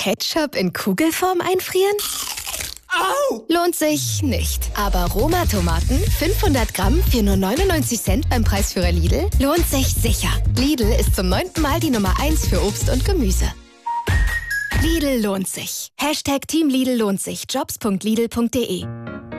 Ketchup in Kugelform einfrieren? Au! Lohnt sich nicht. Aber Roma-Tomaten, 500 Gramm für nur 99 Cent beim Preisführer Lidl, lohnt sich sicher. Lidl ist zum 9. Mal die Nummer 1 für Obst und Gemüse. Lidl lohnt sich. #Team Lidl lohnt sich. Jobs.lidl.de